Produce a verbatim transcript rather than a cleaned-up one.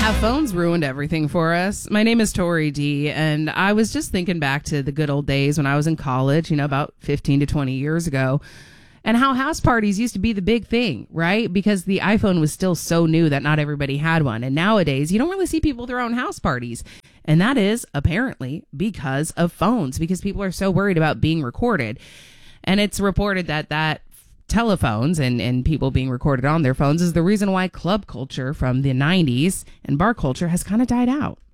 Have phones ruined everything for us? My name is Tori D, and I was just thinking back to the good old days when I was in college, you know, about fifteen to twenty years ago, and how house parties used to be the big thing, right? Because the iPhone was still so new that not everybody had one. And nowadays, you don't really see people throwing house parties. And that is apparently because of phones, because people are so worried about being recorded. And it's reported that that telephones and, and people being recorded on their phones is the reason why club culture from the nineties and bar culture has kind of died out.